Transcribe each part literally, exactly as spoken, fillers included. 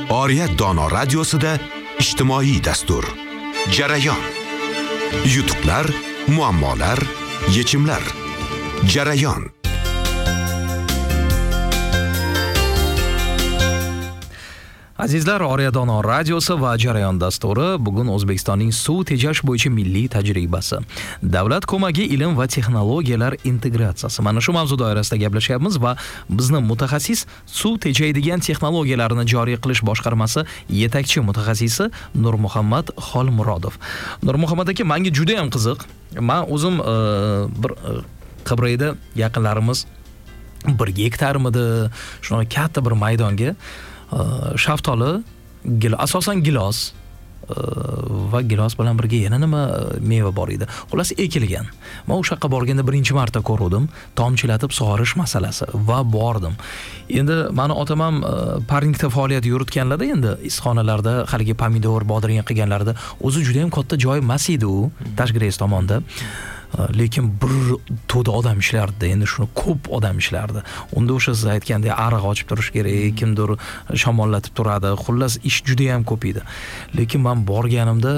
Oriyat Dono radiosida ijtimoiy dastur. Jarayon. Yutuqlar, muammolar, yechimlar. Jarayon. Azizlar, Oriyat Dono radiosi va Jarayon dasturi bugun O'zbekistonning suv tejash bo'yicha milliy tajribasi. Davlat ko'magi ilm va texnologiyalar integratsiyasi. Mana shu mavzu doirasida gaplashyapmiz va bizni mutaxassis suv tejaydigan texnologiyalarni joriy qilish boshqarmasi yetakchi mutaxassisi Nurmuhammad Xolmurodov. Nurmuhammad aka, menga juda ham qiziq. Men o'zim e, bir e, Qibrayda yaqinlarimiz bir gektarmidi, shunaqa katta bir maydonga shaftoli, gilos, asosan gilos va gilos bilan birga yana nima meva bor edi. Xullas ekilgan. Men o'sha yoqqa borganda birinchi marta ko'rdim, tomchilatib sug'orish masalasi va bordim. Endi meni otam ham parnikda faoliyat yuritganlarda, endi isxonalarda haligi pomidor, bodring qilganlarida o'zi juda ham katta joy emas edi u, Tashgres tomonda. Lekin bir to'da odam ishlardi, endi shuni ko'p odam ishlardi. Unda o'sha siz aytgandek ariq ochib turish kerak, kimdir shamollatib turadi. Xullas ish juda ham ko'p edi. Lekin men borganimda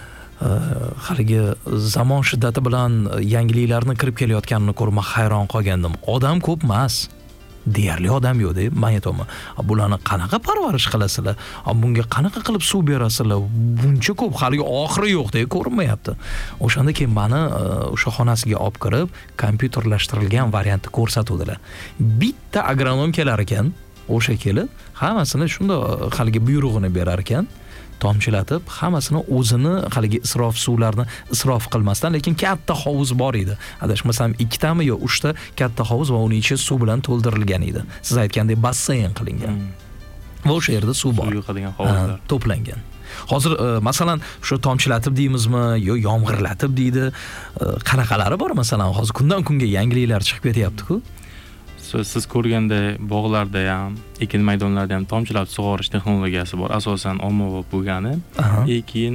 haligi zamon shiddati bilan yangiliklarni kirib kelayotganini ko'rib hayron qolgandim. Odam ko'p emas. Deyarli odam yo'q deb men aytaman. Bularni qanaqa parvarish qilasizlar? Bunga qanaqa qilib suv berasizlar? Buncha ko'p, hali oxiri yo'q-dek ko'rinmayapti. O'shanda keyin meni o'sha xonasiga olib kirib, kompyuterlashtirilgan variantni ko'rsatuvdilar. Bitta agronom kelar ekan, o'sha kelib, hammasini shunda haligi buyrug'ini berar ekan. Tomchilatib, hammasini o'zini haligi isrof suvlarni isrof qilmasdan, lekin katta hovuz bor edi. Adashmasam ikkitami yo uchta katta hovuz va uning ichi suv bilan to'ldirilgan edi. Siz aytgandek basseyn qilingan. Va o'sha yerda suv bor. Suv yo'qadigan hovuzlar to'plangan. Hozir masalan shu tomchilatib deymizmi yo yomg'irlatib deydi. Qanaqalari bor masalan? Hozir kundan kunga yangiliklar chiqib ketyapti-ku. Siz ko'rganda bog'larda ham, ekin maydonlarda ham tomchilab sug'orish texnologiyasi bor. Asosan ommabop bo'lgani. Keyin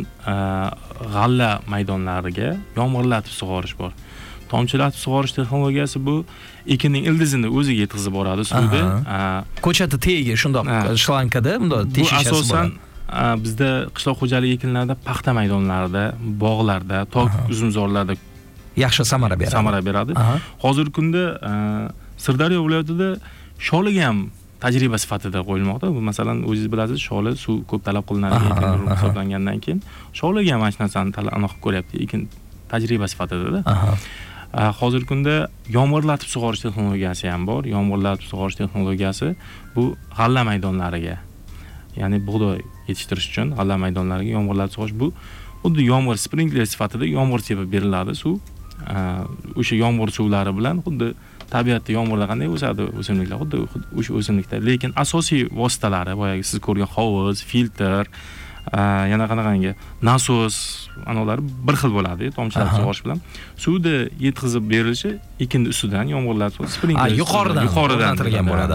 g'alla maydonlariga yomg'irlatib sug'orish bor. Tomchilatib sug'orish texnologiyasi bu ekinning ildizini o'ziga yetkazib boradi suvda. Ko'chati tagiga shundoq shlankada bundoq teshishasi bor. Asosan bizda qishloq xo'jaligi ekinlarida, paxta maydonlarida, bog'larda, tok uzumzorlarda yaxshi samara beradi. Samara beradi. Hozirgi kunda Sirdaryo viloyatida sholiga ham tajriba sifatida qo'yilmoqda. Bu masalan o'zingiz bilasiz, sholi suv ko'p talab qilinadigan hisoblangandan keyin sholiga ham mana shu narsani talab qilib ko'ryapti, lekin tajriba sifatida. Hozirgi kunda yomg'irlatib sug'orish texnologiyasi ham bor. Yomg'irlatib sug'orish texnologiyasi bu g'alla maydonlariga, ya'ni bug'doy yetishtirish uchun g'alla maydonlariga yomg'irlatib sug'orish bu xuddi yomg'ir sprinkler sifatida yomg'ir sepib beriladi suv. O'sha yomg'ir suvlari bilan xuddi tabiatda yomg'irda qanday o'sadi o'simliklar, xuddi o'sha o'simlikda. Lekin asosiy vositalari boyagi siz ko'rgan hovuz, filtr, yana qanaqangi nasos, anolar bir xil bo'ladi, tomchilatib sug'orish bilan. Suvni yetkazib berilishi ekin ustidan yomg'irlatib sprinkler yuqoridan yuqoridan turgan bo'ladi.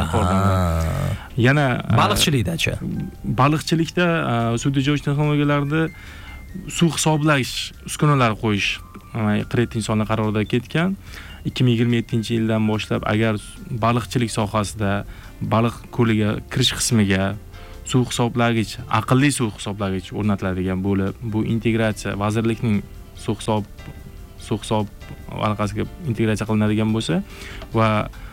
Yana baliqchilikdachi? Baliqchilikda suv tejash texnologiyalarida suv hisoblagich uskunalar qo'yish qirq yettinchi sonli qarorda ketgan. ikki ming yigirma yettinchi yildan boshlab agar baliqchilik sohasida baliq ko'liga kirish qismiga suv hisoblagich, aqlli suv hisoblagich o'rnatiladigan bo'lib, bu integratsiya vazirlikning suv hisob suv hisob varaqasiga integratsiya qilinadigan bo'lsa va